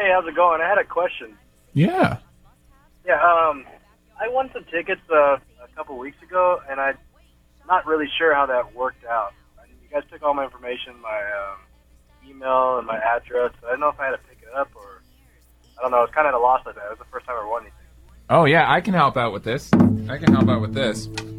Hey, how's it going? I had a question. Yeah. Yeah, I won some tickets a couple weeks ago, and I'm not really sure how that worked out. You guys took all my information, my email and my address. I don't know if I had to pick it up or I don't know. I was kind of at a loss with that. It was the first time I won anything. Oh, yeah, I can help out with this.